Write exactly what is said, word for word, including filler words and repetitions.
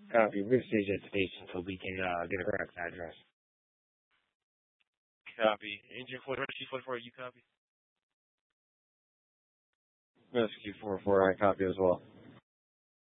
Copy. We're going to stay at the station so we can uh, get a correct address. Copy. Engine four, Chief four four, you copy? Rescue four four, I copy as well.